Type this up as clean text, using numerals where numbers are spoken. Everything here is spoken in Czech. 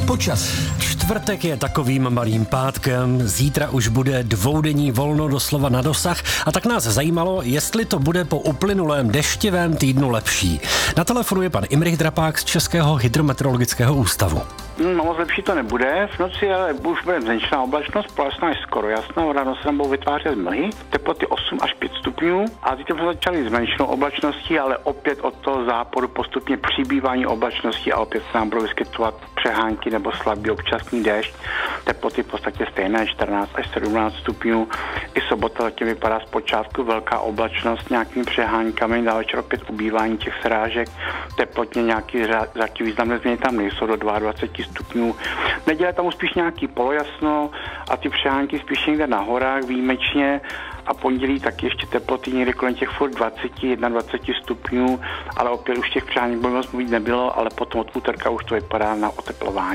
Počasí. Čtvrtek je takovým malým pátkem, zítra už bude dvoudenní volno doslova na dosah a tak nás zajímalo, jestli to bude po uplynulém deštivém týdnu lepší. Na telefonu je pan Imrich Drapák z Českého hydrometeorologického ústavu. No moc lepší to nebude, v noci ale už bude zmenšená oblačnost, polesná je skoro jasná, ráno se nám budou vytvářet mlhy, teploty 8 až 5 stupňů a teď jsme začali zmenšenou oblačností, ale opět od toho západu postupně přibývání oblačností a opět se nám budou vyskytovat přehánky nebo slabý občasný déšť, teploty v podstatě stejné, 14 až 17 stupňů. I sobota zatím vypadá zpočátku velká oblačnost, nějakými přehánkami, na večer opět ubývání těch srážek, teplotně nějaký významné změny tam nejsou do 22 stupňů. Neděle tam spíš nějaký polojasno a ty přehánky spíš někde na horách výjimečně a pondělí taky ještě teploty někde kolem těch furt 21 stupňů, ale opět už těch přehánek by moc mít nebylo, ale potom od úterka už to vypadá na oteplování.